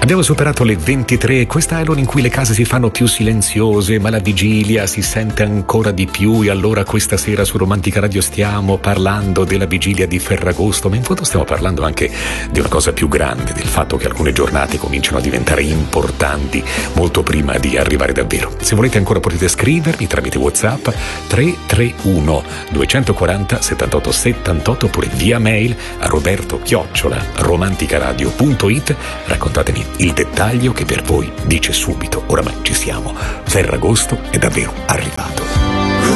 Abbiamo superato le 23, questa è l'ora in cui le case si fanno più silenziose, ma la vigilia si sente ancora di più, e allora questa sera su Romantica Radio stiamo parlando della vigilia di Ferragosto, ma in fondo stiamo parlando anche di una cosa più grande, del fatto che alcune giornate cominciano a diventare importanti molto prima di arrivare davvero. Se volete ancora potete scrivermi tramite WhatsApp 331 240 78 78 oppure via mail a roberto@romanticaradio.it. Raccontatemi il dettaglio che per voi dice subito: oramai ci siamo, Ferragosto è davvero arrivato.